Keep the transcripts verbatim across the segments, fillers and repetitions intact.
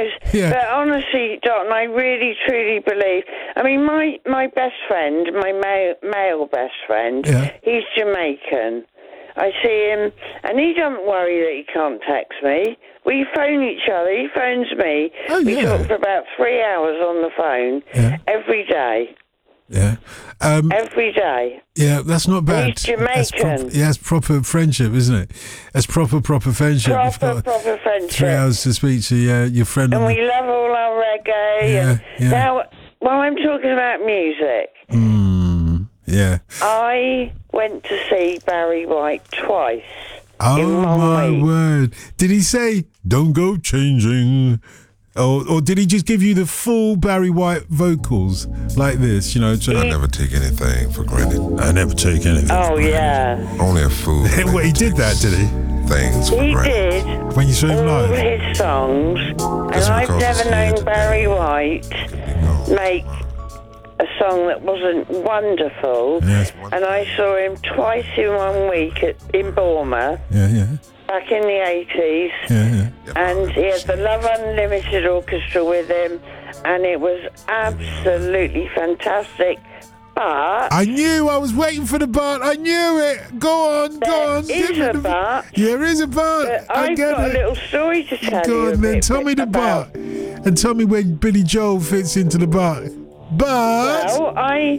knows? Yeah. But honestly, Dalton, I really, truly believe. I mean, my, my best friend, my male, male best friend, Yeah. he's Jamaican. I see him, and he doesn't worry that he can't text me. We phone each other. He phones me. Oh, we yeah. talk for about three hours on the phone Yeah. every day. Yeah. Um, Every day. yeah, that's not bad. He's Jamaican. That's proper, yeah, that's proper friendship, isn't it? That's proper, proper friendship. You've Proper, got proper friendship. three hours to speak to your, your friend. And on we the, love all our reggae. Yeah, and yeah. Now, while I'm talking about music, mm, yeah. I went to see Barry White twice. Oh, in one my week. word. Did he say, don't go changing? Or, or did he just give you the full Barry White vocals like this, you know? I never take anything for granted. I never take anything Oh, for yeah. Only a fool. Well, he did that, did he? Things for He granted. did When you saw him all live? his songs, and Just I've because never it's here known today. Barry White No. make a song that wasn't wonderful. Yes. And I saw him twice in one week at, in Bournemouth, Yeah, yeah. back in the eighties. Yeah, yeah. And he had the Love Unlimited Orchestra with him, and it was absolutely fantastic. But I knew I was waiting for the but. I knew it. Go on, go there on. is Give me a the- but. There is a but. But I I've get got it. a little story to tell Go you. on, a then. bit Tell me the about. but. And tell me where Billy Joel fits into the but. But. Well, I,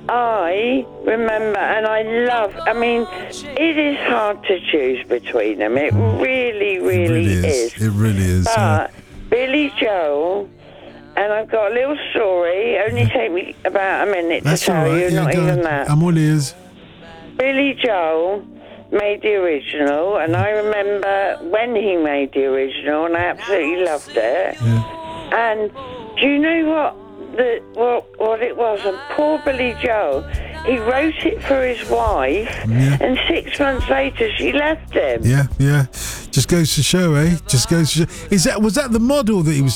I remember, and I love. I mean, it is hard to choose between them. It really, it really, really is. It really is. But yeah. Billy Joel, and I've got a little story. Only take me about a minute That's to all tell right. you, Yeah, not go even on. that. I'm all ears. Billy Joel made the original, and I remember when he made the original, and I absolutely loved it. Yeah. And do you know what the what what it was? And poor Billy Joel, he wrote it for his wife, Yeah. and six months later she left him. Yeah, yeah. Just goes to show, eh? Just goes to show. Is that was that the model that he was